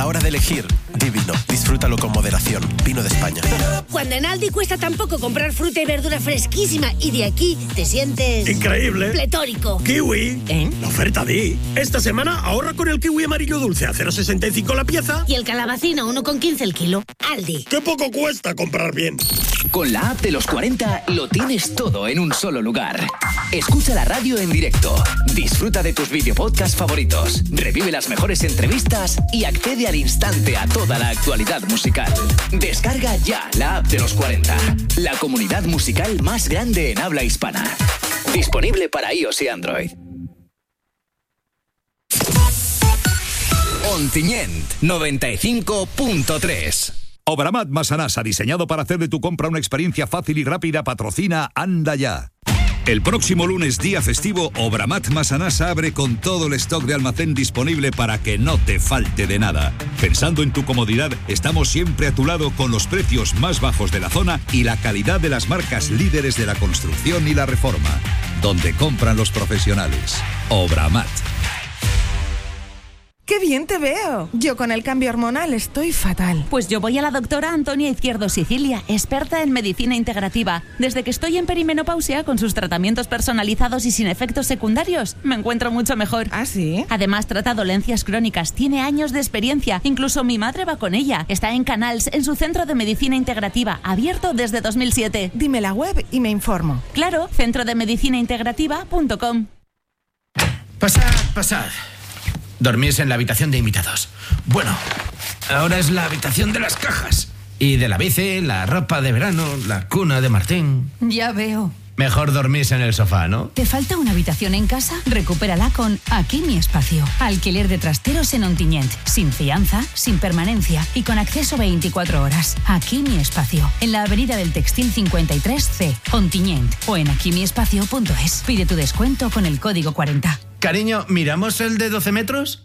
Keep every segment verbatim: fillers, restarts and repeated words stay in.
la hora de elegir, di vino. Disfrútalo con moderación. Vino de España. Cuando en Aldi cuesta tan poco comprar fruta y verdura fresquísima y de aquí te sientes... ¡increíble! Pletórico. ¡Kiwi! ¿Eh? La oferta Di. Esta semana ahorra con el kiwi amarillo dulce a cero coma sesenta y cinco la pieza. Y el calabacín a uno con quince el kilo. Aldi. ¡Qué poco cuesta comprar bien! Con la app de los cuarenta lo tienes todo en un solo lugar. Escucha la radio en directo, disfruta de tus videopodcasts favoritos, revive las mejores entrevistas y accede al instante a toda la actualidad musical. Descarga ya la app de los cuarenta, la comunidad musical más grande en habla hispana. Disponible para iOS y Android. Ontinyent noventa y cinco punto tres. Obramat Masanasa, diseñado para hacer de tu compra una experiencia fácil y rápida, patrocina Anda Ya. El próximo lunes, día festivo, Obramat Masanasa abre con todo el stock de almacén disponible para que no te falte de nada. Pensando en tu comodidad, estamos siempre a tu lado con los precios más bajos de la zona y la calidad de las marcas líderes de la construcción y la reforma. Donde compran los profesionales. Obramat. ¡Qué bien te veo! Yo con el cambio hormonal estoy fatal. Pues yo voy a la doctora Antonia Izquierdo Sicilia, experta en medicina integrativa. Desde que estoy en perimenopausia, con sus tratamientos personalizados y sin efectos secundarios, me encuentro mucho mejor. ¿Ah, sí? Además, trata dolencias crónicas, tiene años de experiencia. Incluso mi madre va con ella. Está en Canals, en su centro de medicina integrativa, abierto desde dos mil siete. Dime la web y me informo. Claro, centro de medicina integrativa punto com. Pasad, pasad. Dormís en la habitación de invitados. Bueno, ahora es la habitación de las cajas. Y de la bici, la ropa de verano, la cuna de Martín. Ya veo. Mejor dormís en el sofá, ¿no? ¿Te falta una habitación en casa? Recupérala con Aquí Mi Espacio. Alquiler de trasteros en Ontinyent. Sin fianza, sin permanencia y con acceso veinticuatro horas. Aquí Mi Espacio. En la avenida del Textil cincuenta y tres C, Ontinyent. O en aquí mi espacio punto es. Pide tu descuento con el código cuarenta. Cariño, ¿miramos el de doce metros?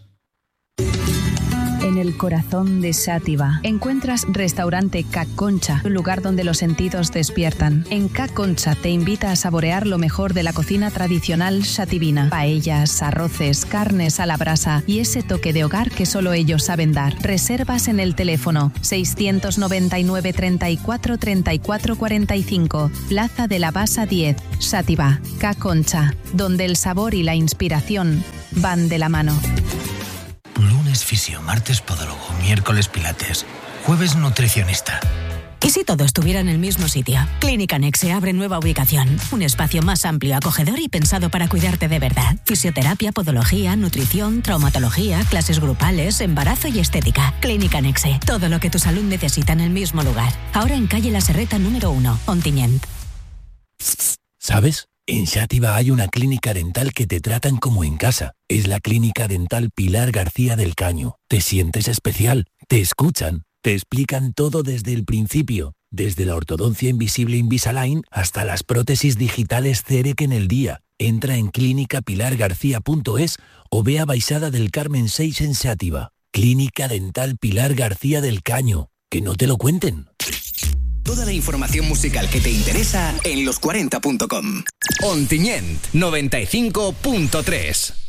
En el corazón de Sátiva encuentras Restaurante Ca Concha, un lugar donde los sentidos despiertan. En Ca Concha te invita a saborear lo mejor de la cocina tradicional sativina. Paellas, arroces, carnes a la brasa y ese toque de hogar que solo ellos saben dar. Reservas en el teléfono seiscientos noventa y nueve, treinta y cuatro, treinta y cuatro, cuarenta y cinco. Plaza de la Basa diez, Sátiva. Ca Concha, donde el sabor y la inspiración van de la mano. Lunes fisio, martes podólogo, miércoles pilates, jueves nutricionista. ¿Y si todo estuviera en el mismo sitio? Clínica Nexe abre nueva ubicación. Un espacio más amplio, acogedor y pensado para cuidarte de verdad. Fisioterapia, podología, nutrición, traumatología, clases grupales, embarazo y estética. Clínica Nexe. Todo lo que tu salud necesita en el mismo lugar. Ahora en calle La Serreta número uno, Ontinyent. ¿Sabes? En Sátiva hay una clínica dental que te tratan como en casa. Es la Clínica Dental Pilar García del Caño. Te sientes especial, te escuchan, te explican todo desde el principio. Desde la ortodoncia invisible Invisalign hasta las prótesis digitales Cerec en el día. Entra en clínica pilar garcía punto es o ve a Baixada del Carmen seis en Sátiva. Clínica Dental Pilar García del Caño. Que no te lo cuenten. Toda la información musical que te interesa en los cuarenta punto com. Ontinyent noventa y cinco punto tres.